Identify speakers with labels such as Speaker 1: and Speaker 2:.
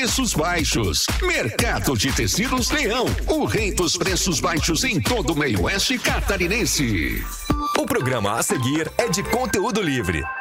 Speaker 1: Preços baixos. Mercado de Tecidos Leão. O rei dos preços baixos em todo o meio oeste catarinense.
Speaker 2: O programa a seguir é de conteúdo livre.